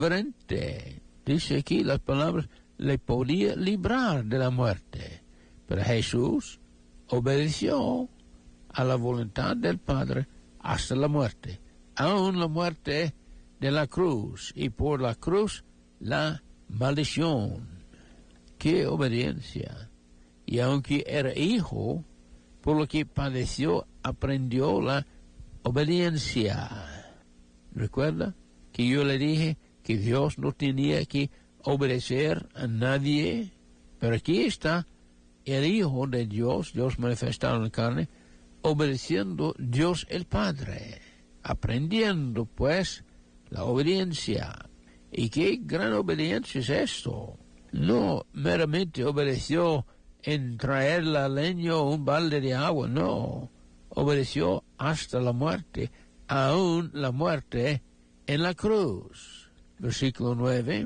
diferente. Dice aquí las palabras, le podía librar de la muerte. Pero Jesús obedeció a la voluntad del Padre hasta la muerte. Aún la muerte de la cruz. Y por la cruz, la maldición. ¡Qué obediencia! Y aunque era hijo, por lo que padeció, aprendió la obediencia. ¿Recuerda que yo le dije que Dios no tenía que obedecer a nadie? Pero aquí está el Hijo de Dios, Dios manifestado en la carne, obedeciendo a Dios el Padre, aprendiendo pues la obediencia. ¿Y qué gran obediencia es esto? No meramente obedeció en traer la leña o un balde de agua, no. Obedeció hasta la muerte, aún la muerte en la cruz. Versículo 9.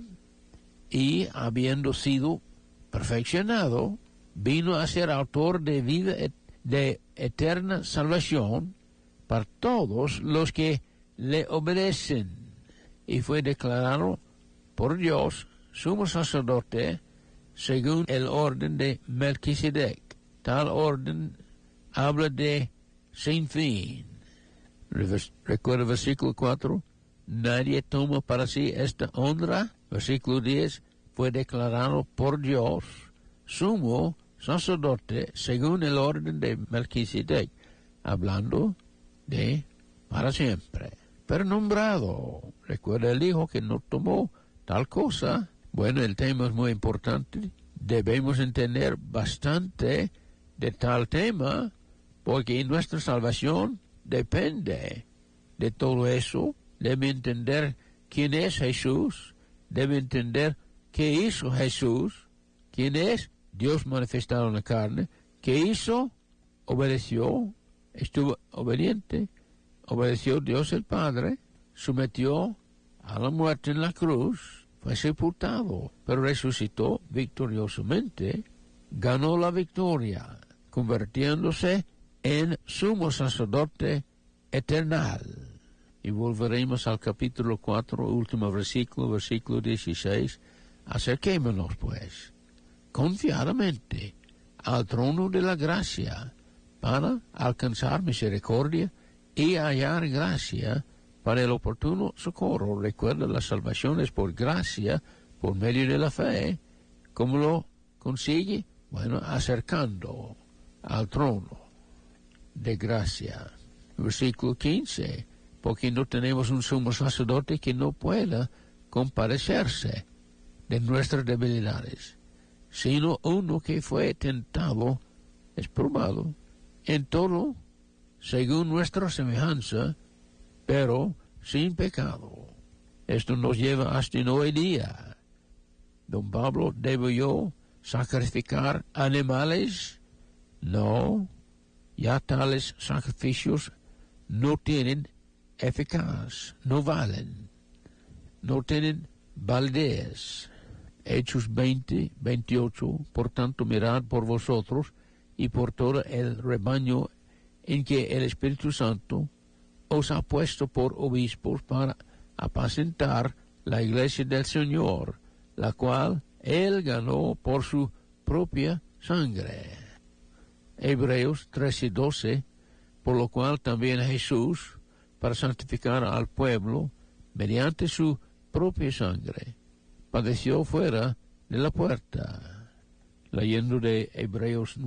Y habiendo sido perfeccionado, vino a ser autor de vida de eterna salvación para todos los que le obedecen. Y fue declarado por Dios sumo sacerdote según el orden de Melquisedec. Tal orden habla de sin fin. Recuerda versículo 4. Nadie toma para sí esta honra. Versículo 10. Fue declarado por Dios sumo sacerdote según el orden de Melquisedec, hablando de para siempre. Pero nombrado. Recuerda el Hijo que no tomó tal cosa. Bueno, el tema es muy importante. Debemos entender bastante de tal tema, porque nuestra salvación depende de todo eso. Debe entender quién es Jesús. Debe entender qué hizo Jesús. ¿Quién es? Dios manifestado en la carne. ¿Qué hizo? Obedeció. Estuvo obediente. Obedeció a Dios el Padre. Sometió a la muerte en la cruz. Fue sepultado, pero resucitó victoriosamente, ganó la victoria, convirtiéndose en sumo sacerdote eternal. Y volveremos al capítulo 4, último versículo 16. Acerquémonos, pues, confiadamente al trono de la gracia para alcanzar misericordia y hallar gracia para el oportuno socorro. Recuerda, la salvación es por gracia, por medio de la fe. ¿Cómo lo consigue? Bueno, acercando al trono de gracia. Versículo 15. Porque no tenemos un sumo sacerdote que no pueda compadecerse de nuestras debilidades, sino uno que fue tentado, es probado, en todo, según nuestra semejanza, pero sin pecado. Esto nos lleva hasta hoy día. Don Pablo, ¿debo yo sacrificar animales? No, ya tales sacrificios no tienen eficaz, no valen, no tienen validez. Hechos 20:28. Por tanto, mirad por vosotros y por todo el rebaño en que el Espíritu Santo os ha puesto por obispos para apacentar la iglesia del Señor, la cual él ganó por su propia sangre. Hebreos 13:12. Por lo cual también Jesús, para santificar al pueblo mediante su propia sangre, padeció fuera de la puerta. Leyendo de Hebreos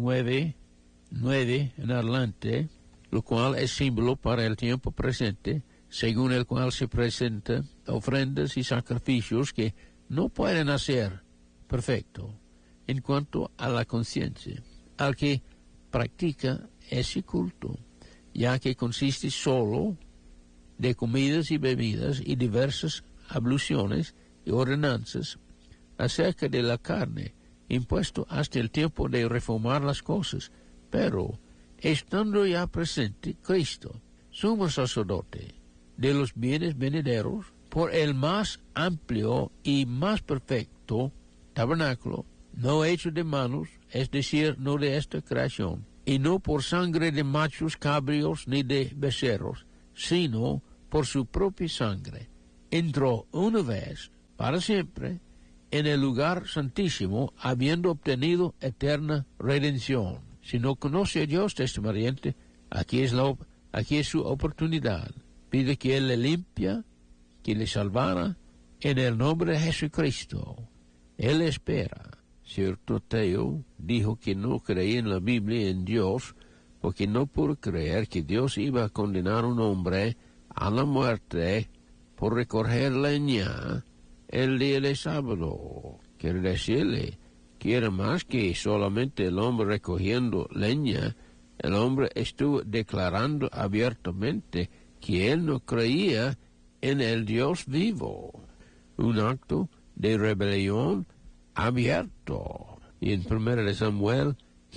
9 en adelante, lo cual es símbolo para el tiempo presente, según el cual se presentan ofrendas y sacrificios que no pueden hacer perfecto en cuanto a la conciencia al que practica ese culto, ya que consiste solo de comidas y bebidas y diversas abluciones y ordenanzas acerca de la carne, impuesto hasta el tiempo de reformar las cosas. Pero, estando ya presente Cristo, sumo sacerdote de los bienes venideros, por el más amplio y más perfecto tabernáculo, no hecho de manos, es decir, no de esta creación, y no por sangre de machos cabríos ni de becerros, sino por su propia sangre, entró una vez para siempre en el lugar santísimo, habiendo obtenido eterna redención. Si no conoce a Dios de este pariente, aquí es su oportunidad. Pide que Él le limpia, que le salvara, en el nombre de Jesucristo. Él espera. Cierto ateo dijo que no creía en la Biblia, en Dios, porque no pudo creer que Dios iba a condenar a un hombre a la muerte por recoger leña el día de sábado. Quiero decirle que era más que solamente el hombre recogiendo leña. El hombre estuvo declarando abiertamente que él no creía en el Dios vivo. Un acto de rebelión abierto. Y en 1 Samuel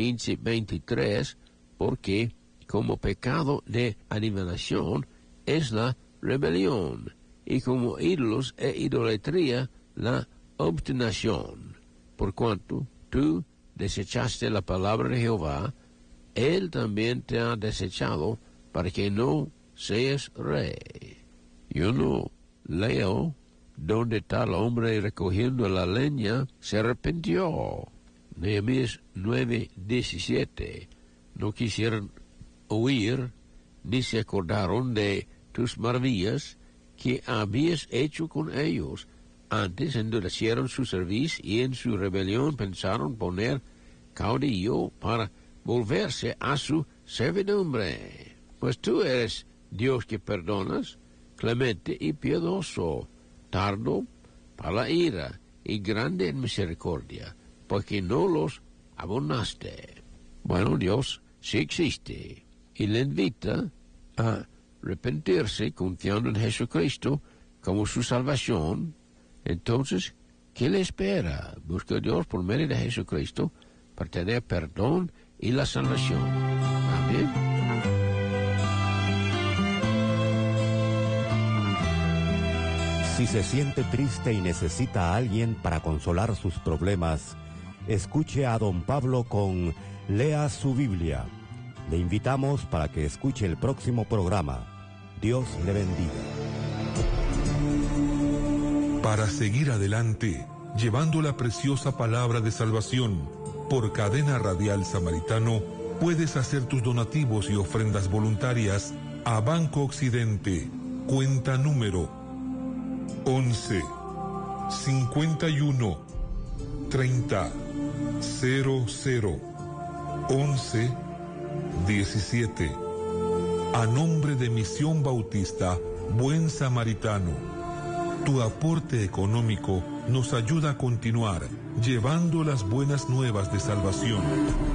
15:23, porque como pecado de adivinación es la rebelión, y como ídolos e idolatría la obstinación. Por cuanto tú desechaste la palabra de Jehová, Él también te ha desechado para que no seas rey. Yo no leo donde tal hombre recogiendo la leña se arrepintió. Nehemías 9:17. No quisieron oír ni se acordaron de tus maravillas que habías hecho con ellos. Antes endurecieron su cerviz y en su rebelión pensaron poner caudillo para volverse a su servidumbre. Pues tú eres Dios que perdonas, clemente y piadoso, tardo para la ira y grande en misericordia, porque no los abonaste. Bueno, Dios sí existe y le invita a arrepentirse confiando en Jesucristo como su salvación. Entonces, ¿qué le espera? Busca a Dios por medio de Jesucristo para tener perdón y la salvación. Amén. Si se siente triste y necesita a alguien para consolar sus problemas, escuche a don Pablo con Lea su Biblia. Le invitamos para que escuche el próximo programa. Dios le bendiga. Para seguir adelante, llevando la preciosa palabra de salvación, por Cadena Radial Samaritano, puedes hacer tus donativos y ofrendas voluntarias a Banco Occidente, cuenta número 11 51 30 00 11 17. A nombre de Misión Bautista Buen Samaritano. Tu aporte económico nos ayuda a continuar llevando las buenas nuevas de salvación.